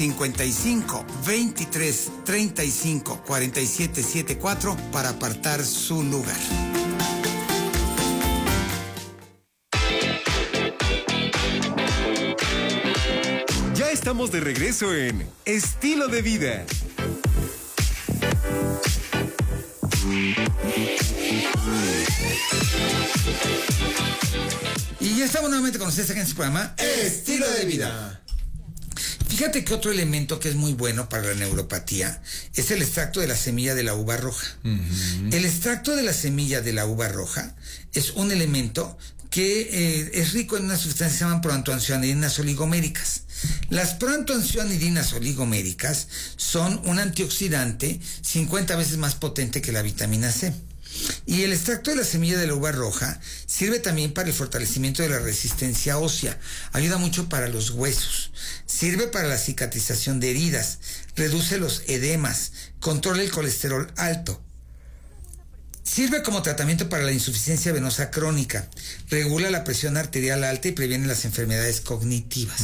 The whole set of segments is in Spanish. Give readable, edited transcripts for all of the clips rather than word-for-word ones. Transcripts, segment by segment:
55 23 35 47 74 para apartar su lugar. Ya estamos de regreso en Estilo de Vida. Y ya estamos nuevamente con ustedes aquí en su programa Estilo de Vida. Fíjate que otro elemento que es muy bueno para la neuropatía es el extracto de la semilla de la uva roja. El extracto de la semilla de la uva roja es un elemento que es rico en unas sustancias que se llaman proantocianidinas oligoméricas. Las proantocianidinas oligoméricas son un antioxidante 50 veces más potente que la vitamina C. Y el extracto de la semilla de la uva roja sirve también para el fortalecimiento de la resistencia ósea, ayuda mucho para los huesos, sirve para la cicatrización de heridas, reduce los edemas, controla el colesterol alto, sirve como tratamiento para la insuficiencia venosa crónica, regula la presión arterial alta y previene las enfermedades cognitivas.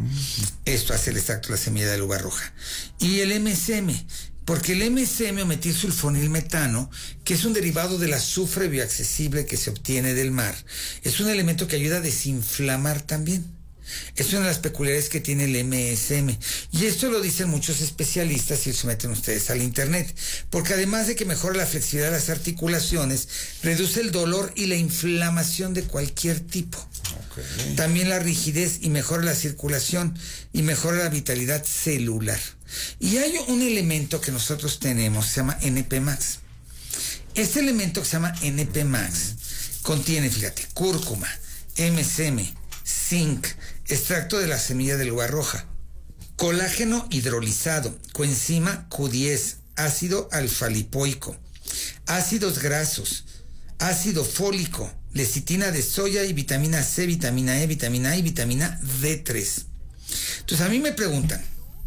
Esto hace el extracto de la semilla de la uva roja. Y el MSM, porque el MSM o metilsulfonilmetano, que es un derivado del azufre bioaccesible que se obtiene del mar, es un elemento que ayuda a desinflamar también. Es una de las peculiaridades que tiene el MSM. Y esto lo dicen muchos especialistas y lo someten ustedes al internet. Porque además de que mejora la flexibilidad de las articulaciones, reduce el dolor y la inflamación de cualquier tipo. Okay. También la rigidez y mejora la circulación y mejora la vitalidad celular. Y hay un elemento que nosotros tenemos, se llama NP Max. Este elemento que se llama NP Max contiene, fíjate, cúrcuma, MSM, zinc, extracto de la semilla de la uva roja, colágeno hidrolizado, coenzima Q10, ácido alfa-lipoico, ácidos grasos, ácido fólico, lecitina de soya y vitamina C, vitamina E, vitamina A y vitamina D3. Entonces a mí me preguntan,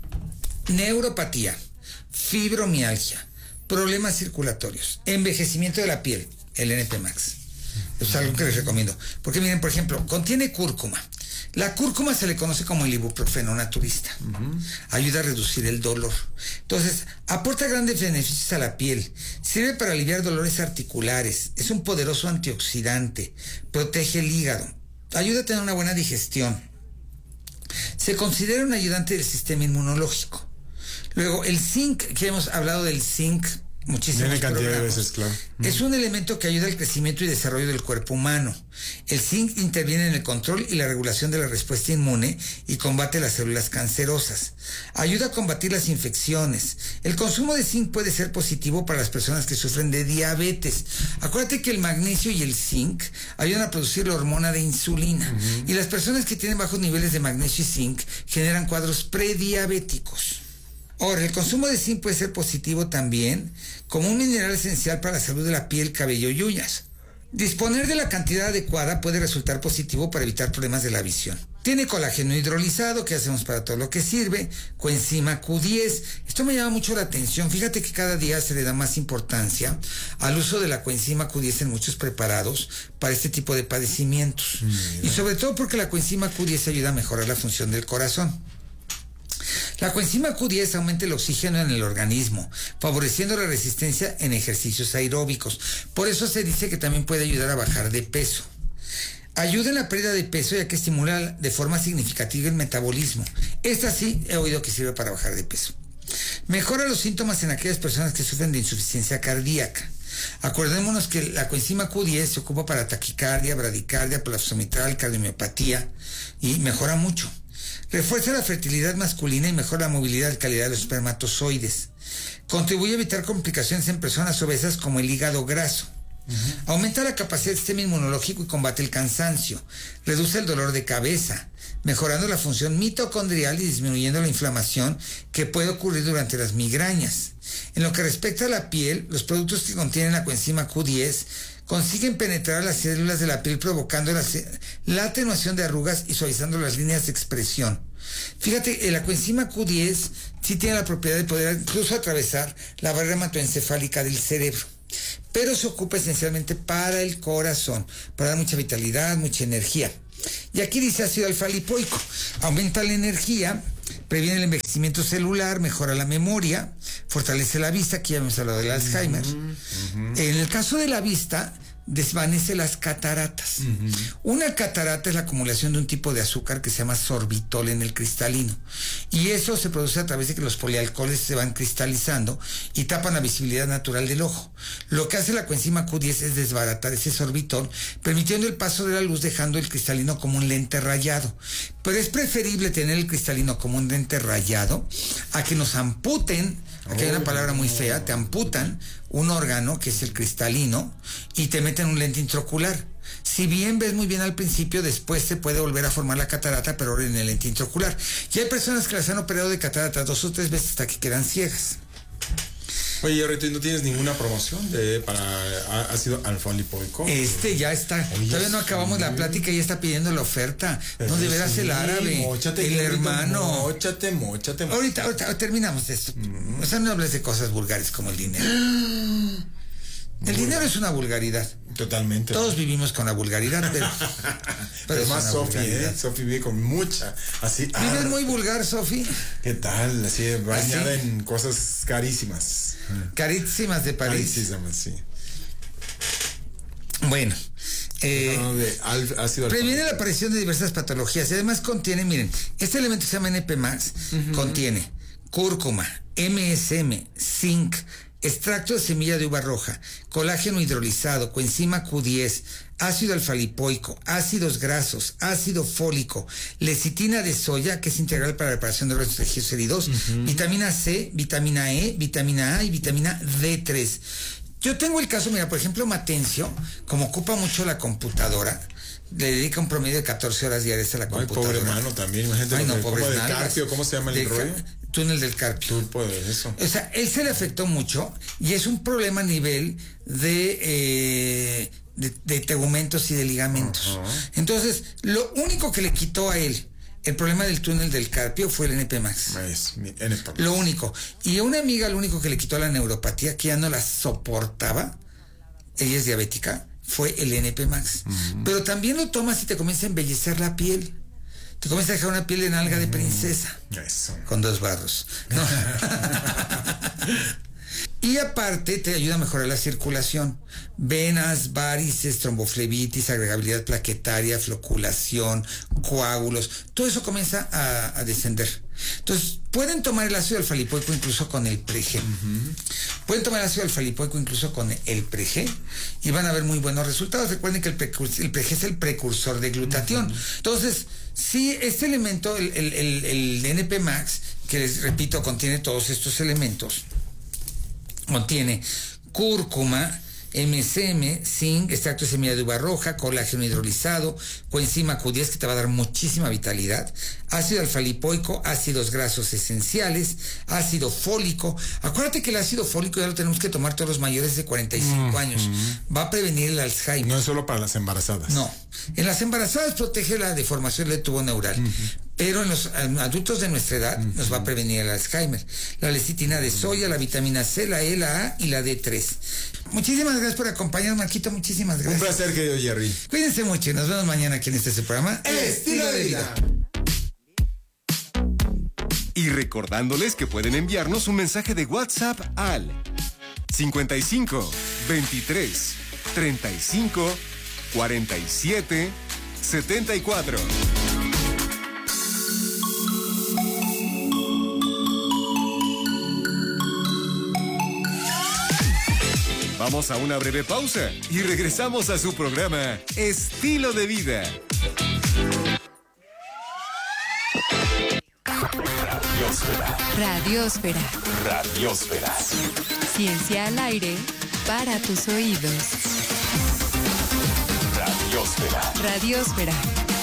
neuropatía, fibromialgia, problemas circulatorios, envejecimiento de la piel, el NP Max. Es algo que les recomiendo. Porque miren, por ejemplo, contiene cúrcuma. La cúrcuma se le conoce como el ibuprofeno naturista. Ayuda a reducir el dolor. Entonces, aporta grandes beneficios a la piel. Sirve para aliviar dolores articulares. Es un poderoso antioxidante. Protege el hígado. Ayuda a tener una buena digestión. Se considera un ayudante del sistema inmunológico. Luego, el zinc, que hemos hablado del zinc muchísimas cantidad de veces, claro. Es un elemento que ayuda al crecimiento y desarrollo del cuerpo humano. El zinc interviene en el control y la regulación de la respuesta inmune y combate las células cancerosas. Ayuda a combatir las infecciones. El consumo de zinc puede ser positivo para las personas que sufren de diabetes. Acuérdate que el magnesio y el zinc ayudan a producir la hormona de insulina. Y las personas que tienen bajos niveles de magnesio y zinc generan cuadros prediabéticos. Ahora, el consumo de zinc puede ser positivo también como un mineral esencial para la salud de la piel, cabello y uñas. Disponer de la cantidad adecuada puede resultar positivo para evitar problemas de la visión. Tiene colágeno hidrolizado, que hacemos para todo lo que sirve, coenzima Q10. Esto me llama mucho la atención. Fíjate que cada día se le da más importancia al uso de la coenzima Q10 en muchos preparados para este tipo de padecimientos. Y sobre todo porque la coenzima Q10 ayuda a mejorar la función del corazón. La coenzima Q10 aumenta el oxígeno en el organismo, favoreciendo la resistencia en ejercicios aeróbicos. Por eso se dice que también puede ayudar a bajar de peso. Ayuda en la pérdida de peso ya que estimula de forma significativa el metabolismo. Esta sí he oído que sirve para bajar de peso. Mejora los síntomas en aquellas personas que sufren de insuficiencia cardíaca. Acordémonos que la coenzima Q10 se ocupa para taquicardia, bradicardia, prolapso mitral, cardiomiopatía y mejora mucho. Refuerza la fertilidad masculina y mejora la movilidad y calidad de los espermatozoides. Contribuye a evitar complicaciones en personas obesas como el hígado graso. Aumenta la capacidad del sistema inmunológico y combate el cansancio. Reduce el dolor de cabeza, mejorando la función mitocondrial y disminuyendo la inflamación que puede ocurrir durante las migrañas. En lo que respecta a la piel, los productos que contienen la coenzima Q10 consiguen penetrar las células de la piel provocando la atenuación de arrugas y suavizando las líneas de expresión. Fíjate, la coenzima Q10 sí tiene la propiedad de poder incluso atravesar la barrera hematoencefálica del cerebro, pero se ocupa esencialmente para el corazón, para dar mucha vitalidad, mucha energía. Y aquí dice ácido alfa-lipoico, aumenta la energía previene el envejecimiento celular, mejora la memoria, fortalece la vista, aquí ya hemos hablado del Alzheimer. En el caso de la vista, desvanece las cataratas. Una catarata es la acumulación de un tipo de azúcar que se llama sorbitol en el cristalino, y eso se produce a través de que los polialcoholes se van cristalizando y tapan la visibilidad natural del ojo. Lo que hace la coenzima Q10 es desbaratar ese sorbitol, permitiendo el paso de la luz, dejando el cristalino como un lente rayado. Pero es preferible tener el cristalino como un lente rayado a que nos amputen. Aquí hay una palabra muy fea, te amputan un órgano que es el cristalino y te meten un lente intraocular. Si bien ves muy bien al principio, después se puede volver a formar la catarata, pero ahora en el lente intraocular. Y hay personas que las han operado de catarata 2 o 3 veces hasta que quedan ciegas. Oye, Rito, ¿no tienes ninguna promoción para ácido alfa-lipoico? Ya está. Oye, todavía no acabamos la plática y ya está pidiendo la oferta. No, de veras el árabe, el hermano. Móchate. Ahorita terminamos de esto. O sea, no hables de cosas vulgares como el dinero. El dinero es una vulgaridad. Totalmente. Todos vivimos con la vulgaridad, pero es más Sofi, Sofi vive con mucha, así. ¿Vives muy vulgar, Sofi? ¿Qué tal? Así, bañada en cosas carísimas. Carísimas de París. Carísimas, sí. Bueno. Previene la aparición de diversas patologías y además contiene, miren, este elemento que se llama NP+, contiene cúrcuma, MSM, zinc, extracto de semilla de uva roja, colágeno hidrolizado, coenzima Q10, ácido alfa-lipoico, ácidos grasos, ácido fólico, lecitina de soya, que es integral para la reparación de los tejidos heridos, vitamina C, vitamina E, vitamina A y vitamina D3. Yo tengo el caso, mira, por ejemplo, Matencio, como ocupa mucho la computadora, le dedica un promedio de 14 horas diarias a la computadora. Pobre hermano también, imagínate. Ay, no, pobre del Carpio, ¿cómo se llama el rollo? Túnel del Carpio. Eso. O sea, él se le afectó mucho y es un problema a nivel de tegumentos y de ligamentos. Entonces, lo único que le quitó a él el problema del túnel del Carpio fue el NP+. Lo único. Y a una amiga lo único que le quitó la neuropatía, que ya no la soportaba, ella es diabética, fue el NP+. Pero también lo tomas y te comienza a embellecer la piel. Te comienza a dejar una piel de nalga de princesa. Eso. Con 2 barros. No. Y aparte te ayuda a mejorar la circulación. Venas, varices, tromboflebitis, agregabilidad plaquetaria, floculación, coágulos. Todo eso comienza a descender. Entonces, pueden tomar el ácido alfa-lipoico incluso con el Preg. Pueden tomar el ácido alfa-lipoico incluso con el Preg y van a ver muy buenos resultados. Recuerden que el Preg es el precursor de glutatión. Entonces, sí, este elemento, el NP+, que les repito, contiene todos estos elementos. Contiene cúrcuma, MSM, zinc, extracto de semilla de uva roja, colágeno hidrolizado, coenzima Q10 que te va a dar muchísima vitalidad, ácido alfa-lipoico, ácidos grasos esenciales, ácido fólico. Acuérdate que el ácido fólico ya lo tenemos que tomar todos los mayores de 45 años. Va a prevenir el Alzheimer. No es solo para las embarazadas. No. En las embarazadas protege la deformación del tubo neural. Pero en los adultos de nuestra edad nos va a prevenir el Alzheimer. La lecitina de soya, la vitamina C, la E, la A y la D3. Muchísimas gracias por acompañarnos, Marquito. Muchísimas gracias. Un placer, querido Jerry. Cuídense mucho y nos vemos mañana aquí en este programa Estilo de Vida. Y recordándoles que pueden enviarnos un mensaje de WhatsApp al 55 23 35 47 74. Vamos a una breve pausa y regresamos a su programa Estilo de Vida. Radiosfera. Radiosfera. Ciencia al aire para tus oídos. Radiosfera. Radiosfera.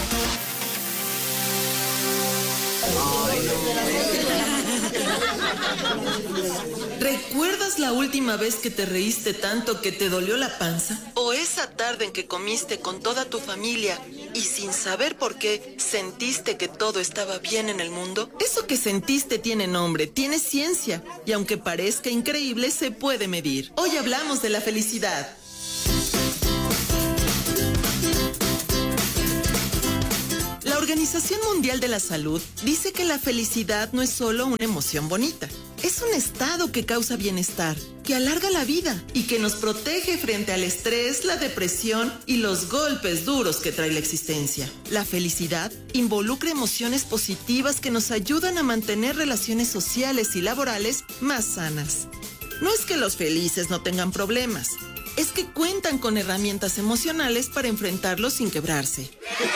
¿Recuerdas la última vez que te reíste tanto que te dolió la panza? ¿O esa tarde en que comiste con toda tu familia y sin saber por qué sentiste que todo estaba bien en el mundo? Eso que sentiste tiene nombre, tiene ciencia, y aunque parezca increíble, se puede medir. Hoy hablamos de la felicidad. La Organización Mundial de la Salud dice que la felicidad no es solo una emoción bonita. Es un estado que causa bienestar, que alarga la vida y que nos protege frente al estrés, la depresión y los golpes duros que trae la existencia. La felicidad involucra emociones positivas que nos ayudan a mantener relaciones sociales y laborales más sanas. No es que los felices no tengan problemas, es que cuentan con herramientas emocionales para enfrentarlos sin quebrarse.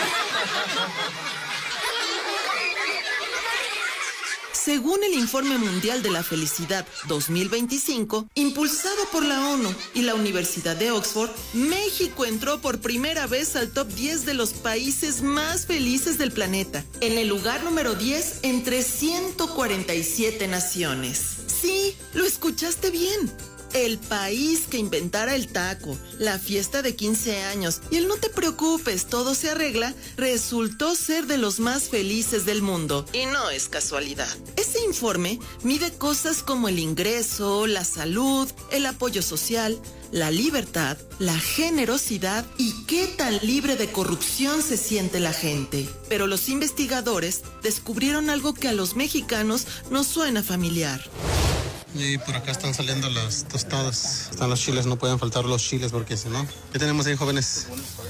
Según el Informe Mundial de la Felicidad 2025, impulsado por la ONU y la Universidad de Oxford, México entró por primera vez al top 10 de los países más felices del planeta, en el lugar número 10 entre 147 naciones. Sí, lo escuchaste bien. El país que inventara el taco, la fiesta de 15 años y el no te preocupes, todo se arregla, resultó ser de los más felices del mundo. Y no es casualidad. Este informe mide cosas como el ingreso, la salud, el apoyo social, la libertad, la generosidad y qué tan libre de corrupción se siente la gente. Pero los investigadores descubrieron algo que a los mexicanos nos suena familiar. Y por acá están saliendo las tostadas. Están los chiles, no pueden faltar los chiles porque si no... ¿Qué tenemos ahí, jóvenes?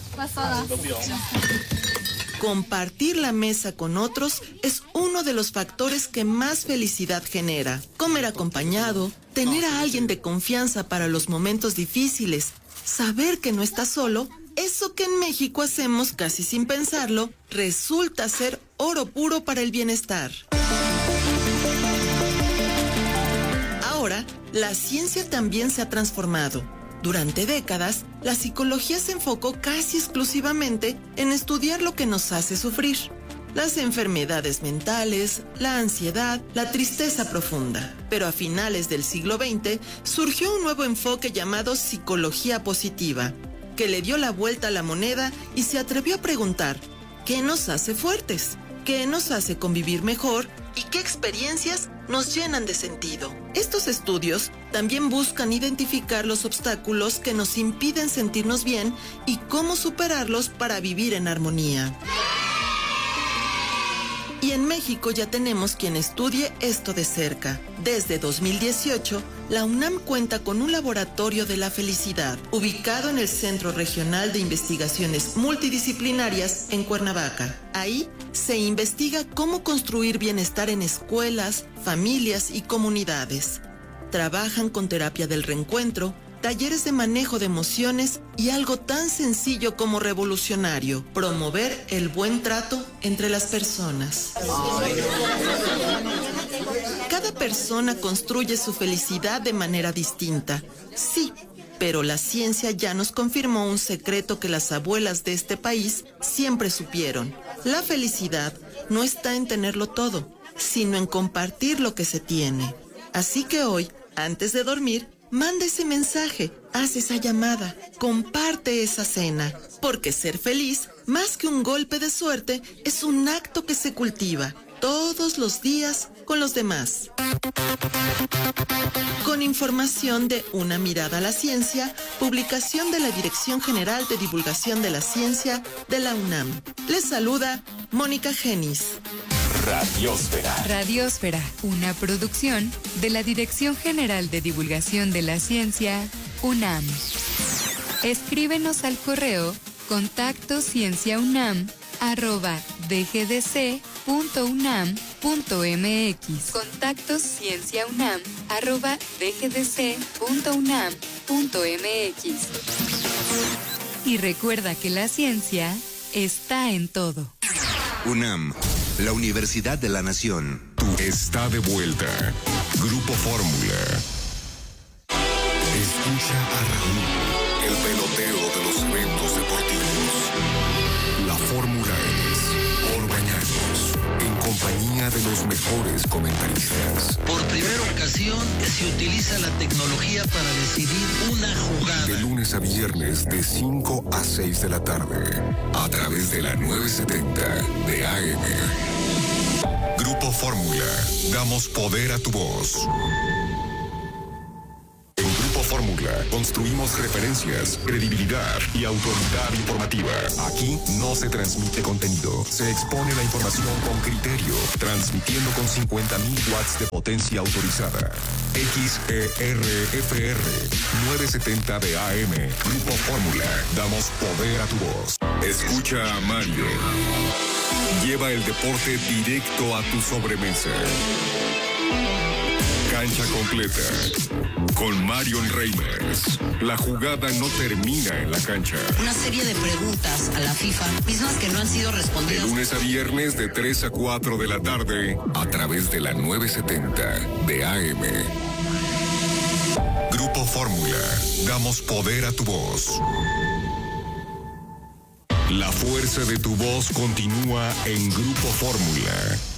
Compartir la mesa con otros es uno de los factores que más felicidad genera. Comer acompañado, tener a alguien de confianza para los momentos difíciles, saber que no estás solo, eso que en México hacemos casi sin pensarlo, resulta ser oro puro para el bienestar. Ahora, la ciencia también se ha transformado. Durante décadas, la psicología se enfocó casi exclusivamente en estudiar lo que nos hace sufrir. Las enfermedades mentales, la ansiedad, la tristeza profunda. Pero a finales del siglo XX surgió un nuevo enfoque llamado psicología positiva, que le dio la vuelta a la moneda y se atrevió a preguntar, ¿qué nos hace fuertes? ¿Qué nos hace convivir mejor? ¿Y qué experiencias nos llenan de sentido? Estos estudios también buscan identificar los obstáculos que nos impiden sentirnos bien y cómo superarlos para vivir en armonía. Y en México ya tenemos quien estudie esto de cerca. Desde 2018, la UNAM cuenta con un laboratorio de la felicidad, ubicado en el Centro Regional de Investigaciones Multidisciplinarias en Cuernavaca. Ahí se investiga cómo construir bienestar en escuelas, familias y comunidades. Trabajan con terapia del reencuentro, talleres de manejo de emociones y algo tan sencillo como revolucionario, promover el buen trato entre las personas. Cada persona construye su felicidad de manera distinta, sí, pero la ciencia ya nos confirmó un secreto que las abuelas de este país siempre supieron. La felicidad no está en tenerlo todo, sino en compartir lo que se tiene. Así que hoy, antes de dormir, manda ese mensaje, haz esa llamada, comparte esa cena, porque ser feliz, más que un golpe de suerte, es un acto que se cultiva todos los días con los demás. Con información de Una Mirada a la Ciencia, publicación de la Dirección General de Divulgación de la Ciencia de la UNAM. Les saluda Mónica Genis. Radiósfera. Radiósfera, una producción de la Dirección General de Divulgación de la Ciencia, UNAM. Escríbenos al correo contactoscienciaunam@dgdc.unam.mx. contactoscienciaunam@dgdc.unam.mx. Y recuerda que la ciencia está en todo. UNAM, la Universidad de la Nación. Está de vuelta. Grupo Fórmula. Escucha a Raúl, el pelotero de los eventos deportivos. La Fórmula es por Bañanos, en compañía de los mejores comentaristas. Por primera ocasión se utiliza la tecnología para decidir una jugada. De lunes a viernes de 5 a 6 de la tarde, a través de la 970 de AM. Grupo Fórmula, damos poder a tu voz. En Grupo Fórmula. Construimos referencias, credibilidad y autoridad informativa. Aquí no se transmite contenido, se expone la información con criterio, transmitiendo con 50.000 watts de potencia autorizada. XERFR 970 de AM. Grupo Fórmula. Damos poder a tu voz. Escucha a Mario. Lleva el deporte directo a tu sobremesa. Cancha completa. Con Marion Reimers. La jugada no termina en la cancha. Una serie de preguntas a la FIFA, mismas que no han sido respondidas. De lunes a viernes de 3 a 4 de la tarde, a través de la 970 de AM. Grupo Fórmula. Damos poder a tu voz. La fuerza de tu voz continúa en Grupo Fórmula.